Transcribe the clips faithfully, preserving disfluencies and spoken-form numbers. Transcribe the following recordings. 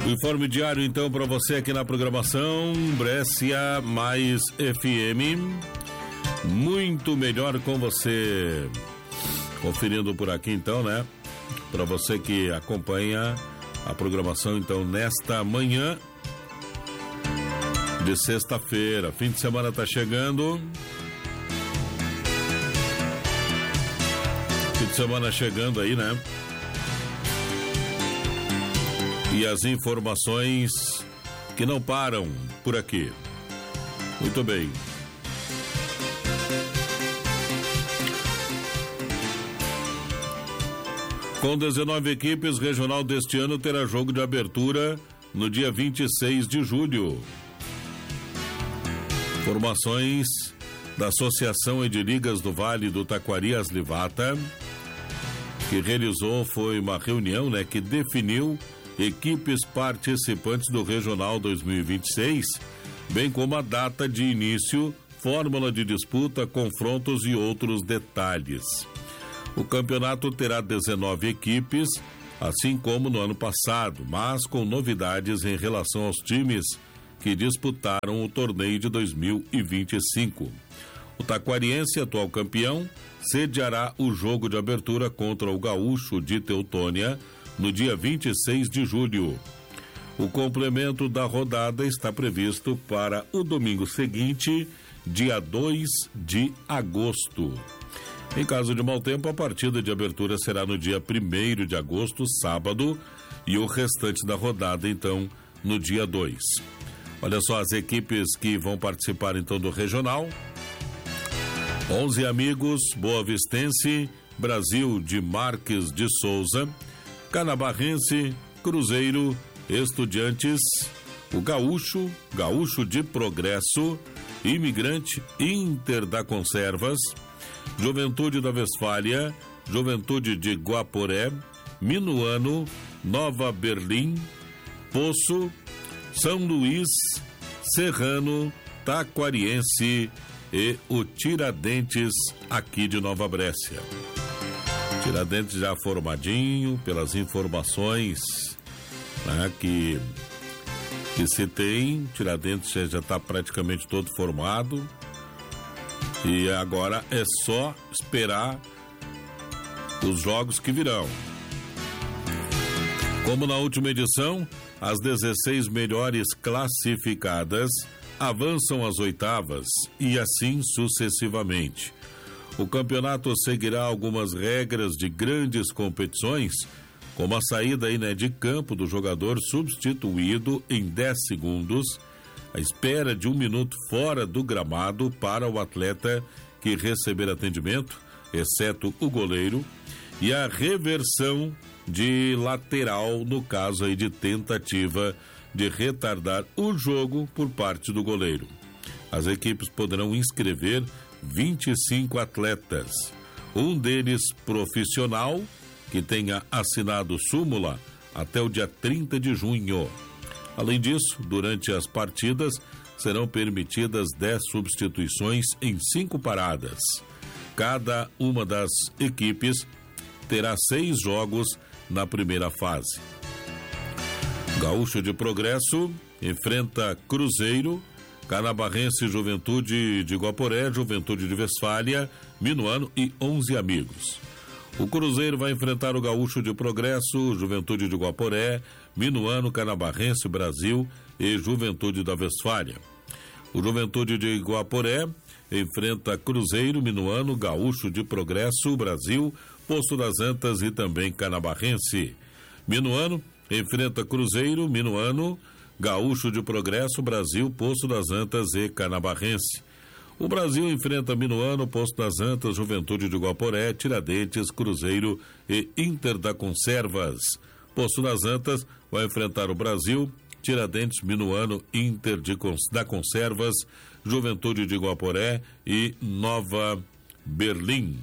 O informe diário, então, para você aqui na programação Brescia mais F M. Muito melhor com você. Conferindo por aqui, então, né? Para você que acompanha a programação, então, nesta manhã de sexta-feira. Fim de semana tá chegando. Fim de semana chegando aí, né? E as informações que não param por aqui. Muito bem. Com dezenove equipes, regional deste ano terá jogo de abertura no dia vinte e seis de julho. Formações da Associação de Ligas do Vale do Taquari Aslivata, que realizou, foi uma reunião, né, que definiu equipes participantes do Regional dois mil e vinte e seis, bem como a data de início, fórmula de disputa, confrontos e outros detalhes. O campeonato terá dezenove equipes, assim como no ano passado, mas com novidades em relação aos times que disputaram o torneio de dois mil e vinte e cinco. O taquariense, atual campeão, sediará o jogo de abertura contra o Gaúcho de Teutônia no dia vinte e seis de julho. O complemento da rodada está previsto para o domingo seguinte, dia dois de agosto. Em caso de mau tempo, a partida de abertura será no dia primeiro de agosto, sábado, e o restante da rodada, então, no dia dois. Olha só as equipes que vão participar, então, do regional. onze Amigos, Boa Vistense, Brasil de Marques de Souza, Canabarrense, Cruzeiro, Estudiantes, o Gaúcho, Gaúcho de Progresso, Imigrante, Inter da Conservas, Juventude da Westfália, Juventude de Guaporé, Minuano, Nova Berlim, Poço, São Luís, Serrano, Taquariense e o Tiradentes aqui de Nova Brécia. Tiradentes já formadinho, pelas informações, né, que, que se tem, Tiradentes já está praticamente todo formado e agora é só esperar os jogos que virão. Como na última edição, as dezesseis melhores classificadas avançam às oitavas e assim sucessivamente. O campeonato seguirá algumas regras de grandes competições, como a saída aí, né, de campo do jogador substituído em dez segundos, a espera de um minuto fora do gramado para o atleta que receber atendimento, exceto o goleiro, e a reversão de lateral no caso aí de tentativa de retardar o jogo por parte do goleiro. As equipes poderão inscrever vinte e cinco atletas, um deles profissional que tenha assinado súmula até o dia trinta de junho. Além disso, durante as partidas serão permitidas dez substituições em cinco paradas. Cada uma das equipes terá seis jogos na primeira fase. Gaúcho de Progresso enfrenta Cruzeiro, Canabarrense, Juventude de Guaporé, Juventude de Westfália, Minuano e onze Amigos. O Cruzeiro vai enfrentar o Gaúcho de Progresso, Juventude de Guaporé, Minuano, Canabarrense, Brasil e Juventude da Westfália. O Juventude de Guaporé enfrenta Cruzeiro, Minuano, Gaúcho de Progresso, Brasil, Poço das Antas e também Canabarrense. Minuano enfrenta Cruzeiro, Minuano, Gaúcho de Progresso, Brasil, Poço das Antas e Canabarrense. O Brasil enfrenta Minuano, Poço das Antas, Juventude de Guaporé, Tiradentes, Cruzeiro e Inter da Conservas. Poço das Antas vai enfrentar o Brasil, Tiradentes, Minuano, Inter de, da Conservas, Juventude de Guaporé e Nova Berlim.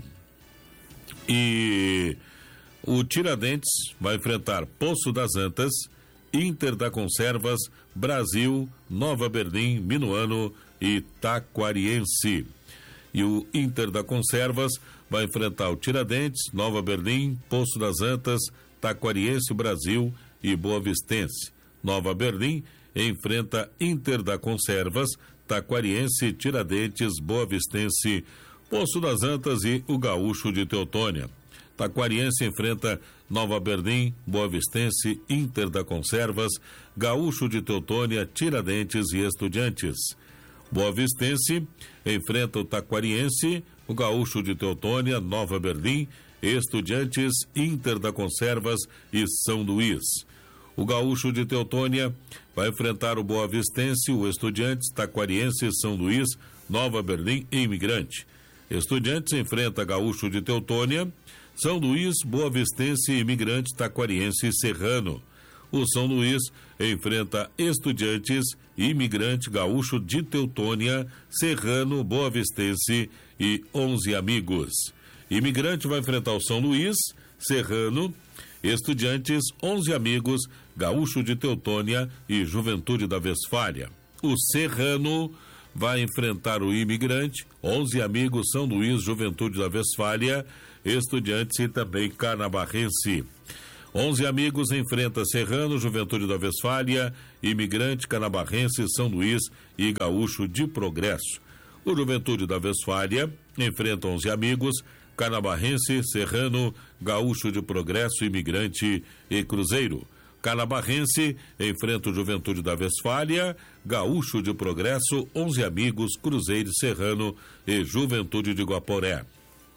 E o Tiradentes vai enfrentar Poço das Antas, Inter da Conservas, Brasil, Nova Berlim, Minuano e Taquariense. E o Inter da Conservas vai enfrentar o Tiradentes, Nova Berlim, Poço das Antas, Taquariense, Brasil e Boa Vistense. Nova Berlim enfrenta Inter da Conservas, Taquariense, Tiradentes, Boa Vistense, Poço das Antas e o Gaúcho de Teutônia. Taquariense enfrenta Nova Berlim, Boa Vistense, Inter da Conservas, Gaúcho de Teutônia, Tiradentes e Estudiantes. Boa Vistense enfrenta o Taquariense, o Gaúcho de Teutônia, Nova Berlim, Estudiantes, Inter da Conservas e São Luís. O Gaúcho de Teutônia vai enfrentar o Boa Vistense, o Estudiantes, Taquariense, São Luís, Nova Berlim e Imigrante. Estudiantes enfrenta Gaúcho de Teutônia, São Luís, Boa Vistense, Imigrante, Taquariense e Serrano. O São Luís enfrenta Estudiantes, Imigrante, Gaúcho de Teutônia, Serrano, Boa Vistense e onze Amigos. Imigrante vai enfrentar o São Luís, Serrano, Estudiantes, onze Amigos, Gaúcho de Teutônia e Juventude da Westfália. O Serrano vai enfrentar o Imigrante, onze Amigos, São Luís, Juventude da Westfália, Estudiantes e também Canabarrense. onze Amigos enfrenta Serrano, Juventude da Westfália, Imigrante, Canabarrense, São Luís e Gaúcho de Progresso. O Juventude da Westfália enfrenta onze Amigos, Canabarrense, Serrano, Gaúcho de Progresso, Imigrante e Cruzeiro. Canabarrense enfrenta o Juventude da Westfália, Gaúcho de Progresso, onze Amigos, Cruzeiro, Serrano e Juventude de Guaporé.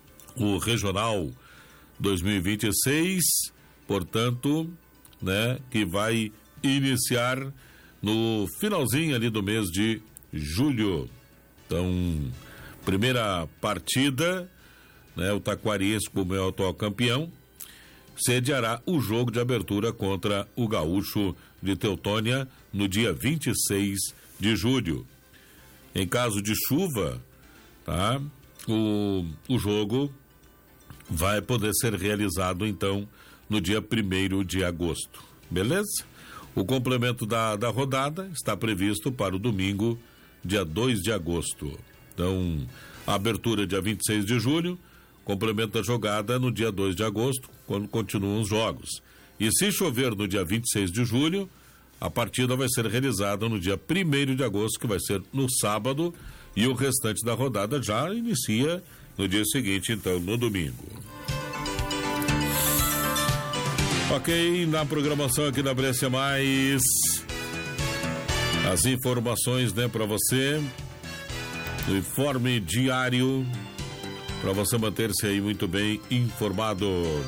O Regional dois mil e vinte e seis, portanto, né, que vai iniciar no finalzinho ali do mês de julho. Então, primeira partida, né, o Taquariense, como é o atual campeão, sediará o jogo de abertura contra o Gaúcho de Teutônia no dia vinte e seis de julho. Em caso de chuva, tá, o, o jogo vai poder ser realizado, então, no dia primeiro de agosto. Beleza? O complemento da, da rodada está previsto para o domingo, dia dois de agosto. Então, a abertura dia vinte e seis de julho, complemento da jogada no dia dois de agosto, quando continuam os jogos. E se chover no dia vinte e seis de julho, a partida vai ser realizada no dia primeiro de agosto, que vai ser no sábado, e o restante da rodada já inicia no dia seguinte, então, no domingo. Ok, na programação aqui da Brescia Mais, as informações, né, para você, o informe diário, para você manter-se aí muito bem informado.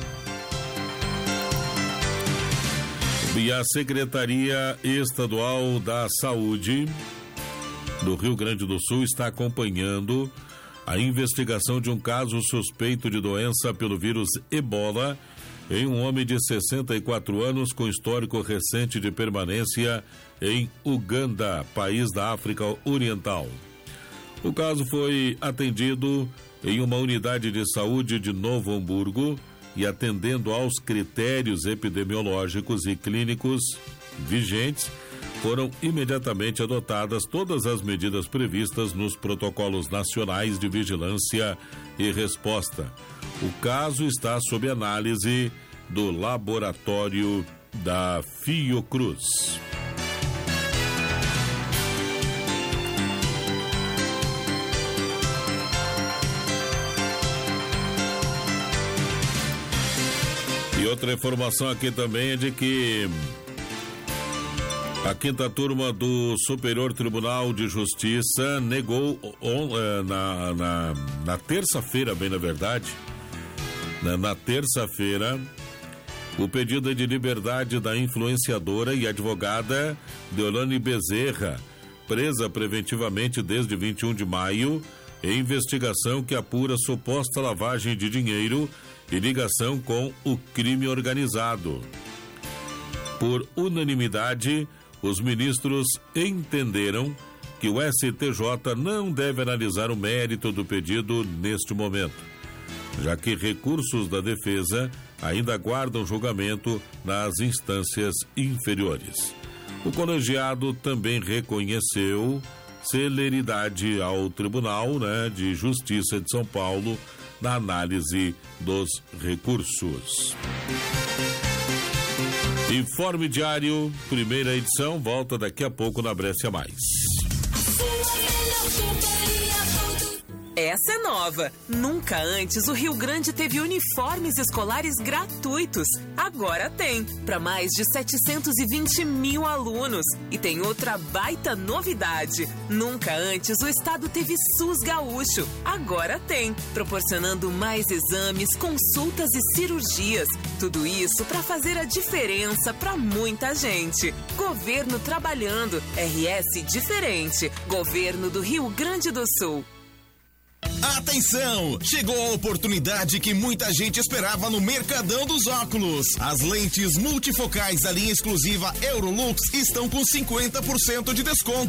E a Secretaria Estadual da Saúde do Rio Grande do Sul está acompanhando a investigação de um caso suspeito de doença pelo vírus Ebola em um homem de sessenta e quatro anos com histórico recente de permanência em Uganda, país da África Oriental. O caso foi atendido em uma unidade de saúde de Novo Hamburgo e atendendo aos critérios epidemiológicos e clínicos vigentes, foram imediatamente adotadas todas as medidas previstas nos protocolos nacionais de vigilância e resposta. O caso está sob análise do laboratório da Fiocruz. E outra informação aqui também é de que a quinta turma do Superior Tribunal de Justiça negou on, na, na, na terça-feira, bem na verdade, na, na terça-feira, o pedido de liberdade da influenciadora e advogada Deolane Bezerra, presa preventivamente desde vinte e um de maio, em investigação que apura suposta lavagem de dinheiro e ligação com o crime organizado. Por unanimidade, os ministros entenderam que o S T J não deve analisar o mérito do pedido neste momento, já que recursos da defesa ainda aguardam julgamento nas instâncias inferiores. O colegiado também reconheceu celeridade ao Tribunal, né, de Justiça de São Paulo na análise dos recursos. Informe Diário, primeira edição, volta daqui a pouco na Brescia Mais. Essa é nova. Nunca antes o Rio Grande teve uniformes escolares gratuitos. Agora tem, para mais de setecentos e vinte mil alunos. E tem outra baita novidade. Nunca antes o estado teve SUS gaúcho. Agora tem, proporcionando mais exames, consultas e cirurgias. Tudo isso para fazer a diferença para muita gente. Governo trabalhando. R S diferente. Governo do Rio Grande do Sul. Atenção! Chegou a oportunidade que muita gente esperava no Mercadão dos Óculos. As lentes multifocais da linha exclusiva Eurolux estão com cinquenta por cento de desconto.